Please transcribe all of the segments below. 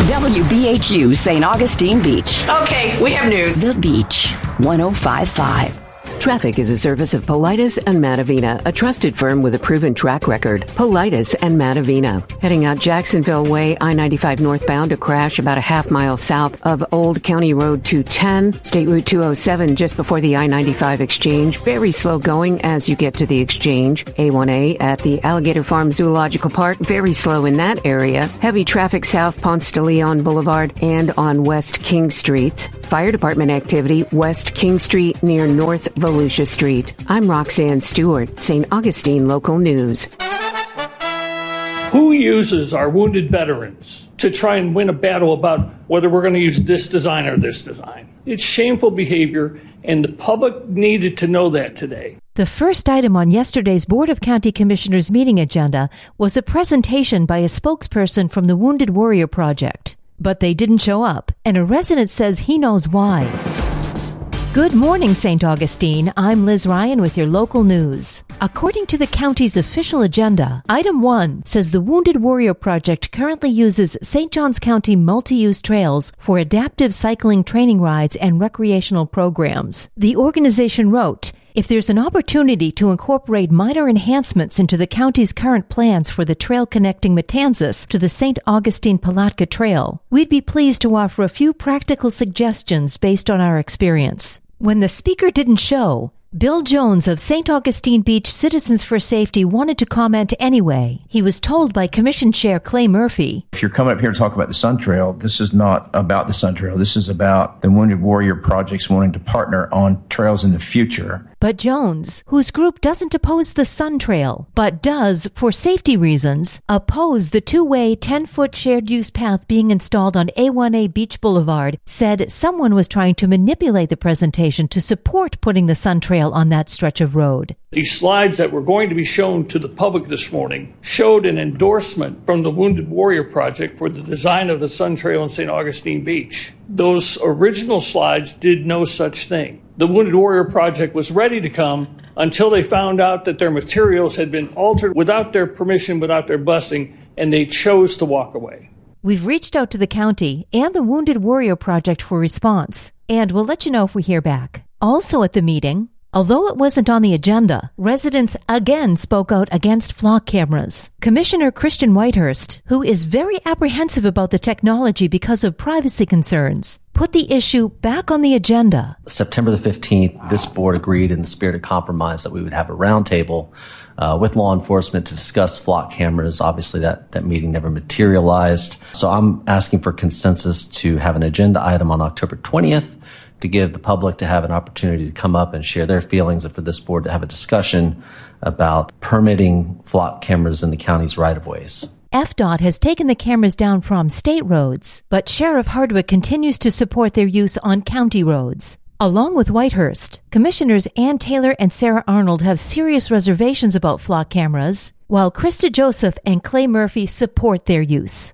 WBHU St. Augustine Beach. Okay, we have news. The Beach, 105.5. Traffic is a service of Paulides and Matavina, a trusted firm with a proven track record. Paulides and Matavina. Heading out Jacksonville Way, I-95 northbound, a crash about a half mile south of Old County Road 210, State Route 207 just before the I-95 exchange. Very slow going as you get to the exchange. A1A at the Alligator Farm Zoological Park, very slow in that area. Heavy traffic south Ponce de Leon Boulevard and on West King Street. Fire department activity West King Street near North Volusia Street. I'm Roxanne Stewart, St. Augustine Local News. Who uses our wounded veterans to try and win a battle about whether we're going to use this design or this design? It's shameful behavior, and the public needed to know that today. The first item on yesterday's Board of County Commissioners meeting agenda was a presentation by a spokesperson from the Wounded Warrior Project. But they didn't show up, and a resident says he knows why. Good morning, St. Augustine. I'm Liz Ryan with your local news. According to the county's official agenda, Item 1 says the Wounded Warrior Project currently uses St. Johns County multi-use trails for adaptive cycling training rides and recreational programs. The organization wrote, "If there's an opportunity to incorporate minor enhancements into the county's current plans for the trail connecting Matanzas to the St. Augustine-Palatka Trail, we'd be pleased to offer a few practical suggestions based on our experience." When the speaker didn't show, Bill Jones of St. Augustine Beach Citizens for Safety wanted to comment anyway. He was told by Commission Chair Clay Murphy, "If you're coming up here to talk about the Sun Trail, this is not about the Sun Trail. This is about the Wounded Warrior Projects wanting to partner on trails in the future." But Jones, whose group doesn't oppose the Sun Trail, but does, for safety reasons, oppose the two-way 10-foot shared-use path being installed on A1A Beach Boulevard, said someone was trying to manipulate the presentation to support putting the Sun Trail on that stretch of road. These slides that were going to be shown to the public this morning showed an endorsement from the Wounded Warrior Project for the design of the Sun Trail in St. Augustine Beach. Those original slides did no such thing. The Wounded Warrior Project was ready to come until they found out that their materials had been altered without their permission, without their blessing, and they chose to walk away. We've reached out to the county and the Wounded Warrior Project for response, and we'll let you know if we hear back. Also at the meeting, although it wasn't on the agenda, residents again spoke out against flock cameras. Commissioner Christian Whitehurst, who is very apprehensive about the technology because of privacy concerns, put the issue back on the agenda. September the 15th, this board agreed in the spirit of compromise that we would have a roundtable with law enforcement to discuss flock cameras. Obviously, that meeting never materialized. So I'm asking for consensus to have an agenda item on October 20th to give the public to have an opportunity to come up and share their feelings, and for this board to have a discussion about permitting flock cameras in the county's right-of-ways. FDOT has taken the cameras down from state roads, but Sheriff Hardwick continues to support their use on county roads. Along with Whitehurst, Commissioners Ann Taylor and Sarah Arnold have serious reservations about flock cameras, while Krista Joseph and Clay Murphy support their use.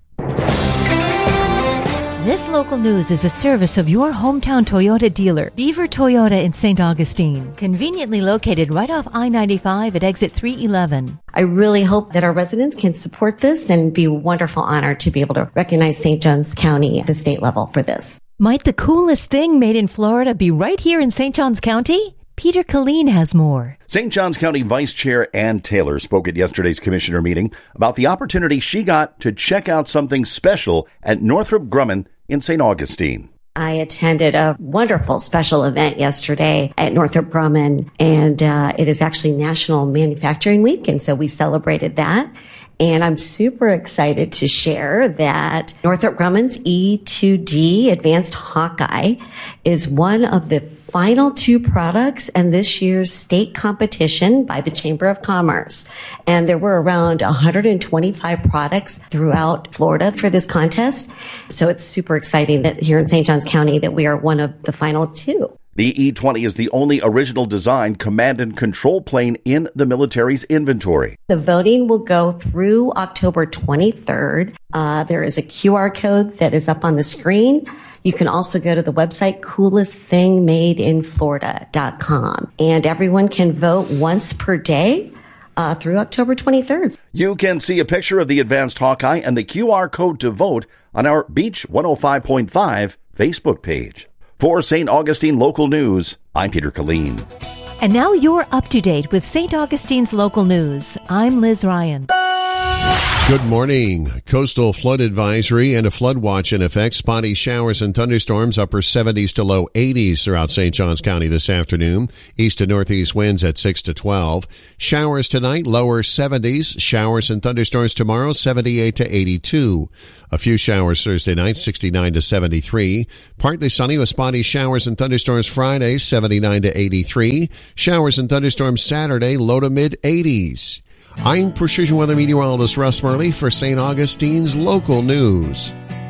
This local news is a service of your hometown Toyota dealer, Beaver Toyota in St. Augustine, conveniently located right off I-95 at exit 311. I really hope that our residents can support this and be a wonderful honor to be able to recognize St. Johns County at the state level for this. Might the coolest thing made in Florida be right here in St. Johns County? Peter Killeen has more. St. Johns County Vice Chair Ann Taylor spoke at yesterday's commissioner meeting about the opportunity she got to check out something special at Northrop Grumman in St. Augustine. I attended a wonderful special event yesterday at Northrop Grumman, and it is actually National Manufacturing Week, and so we celebrated that. And I'm super excited to share that Northrop Grumman's E2D Advanced Hawkeye is one of the final 2 products in this year's state competition by the Chamber of Commerce. And there were around 125 products throughout Florida for this contest. So it's super exciting that here in St. Johns County that we are one of the final 2. The E-20 is the only original design command and control plane in the military's inventory. The voting will go through October 23rd. There is a QR code that is up on the screen. You can also go to the website coolestthingmadeinflorida.com. And everyone can vote once per day through October 23rd. You can see a picture of the Advanced Hawkeye and the QR code to vote on our Beach 105.5 Facebook page. For St. Augustine Local News, I'm Peter Killeen. And now you're up to date with St. Augustine's local news. I'm Liz Ryan. Good morning. Coastal flood advisory and a flood watch in effect. Spotty showers and thunderstorms, upper 70s to low 80s throughout St. Johns County this afternoon. East to northeast winds at 6 to 12. Showers tonight, lower 70s. Showers and thunderstorms tomorrow, 78 to 82. A few showers Thursday night, 69 to 73. Partly sunny with spotty showers and thunderstorms Friday, 79 to 83. Showers and thunderstorms Saturday, low to mid 80s. I'm Precision Weather Meteorologist Russ Murley for St. Augustine's local news.